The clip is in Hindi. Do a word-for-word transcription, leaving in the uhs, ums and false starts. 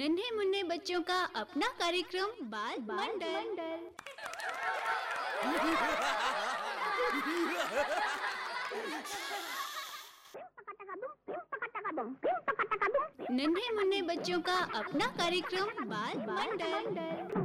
नन्हे मुन्ने बच्चों का अपना कार्यक्रम बाल मंडल। नन्हे मुन्ने बच्चों का अपना कार्यक्रम बाल मंडल।